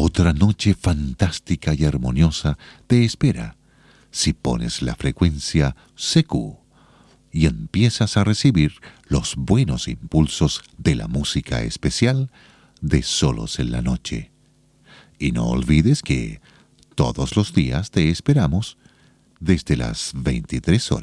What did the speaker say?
Otra noche fantástica y armoniosa te espera si pones la frecuencia CQ y empiezas a recibir los buenos impulsos de la música especial de Solos en la Noche. Y no olvides que todos los días te esperamos desde las 23 horas.